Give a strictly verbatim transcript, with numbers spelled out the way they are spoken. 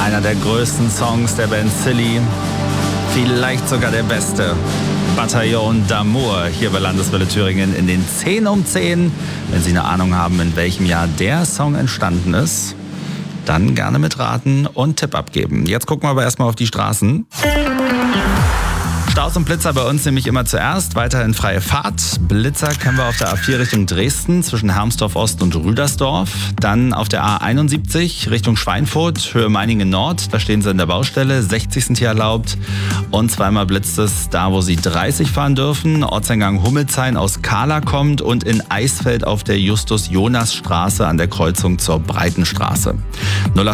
Einer der größten Songs der Band Silly. Vielleicht sogar der beste. Bataillon d'Amour hier bei Landeswelle Thüringen in den zehn um zehn. Wenn Sie eine Ahnung haben, in welchem Jahr der Song entstanden ist, dann gerne mitraten und Tipp abgeben. Jetzt gucken wir aber erstmal auf die Straßen. Staus und Blitzer bei uns nämlich immer zuerst. Weiterhin freie Fahrt. Blitzer kennen wir auf der A vier Richtung Dresden zwischen Hermsdorf Ost und Rüdersdorf. Dann auf der A einundsiebzig Richtung Schweinfurt, Höhe Meiningen Nord. Da stehen sie in der Baustelle. sechzig sind hier erlaubt. Und zweimal blitzt es da, wo sie dreißig fahren dürfen. Ortseingang Hummelshain aus Kahla kommt und in Eisfeld auf der Justus-Jonas-Straße an der Kreuzung zur Breitenstraße.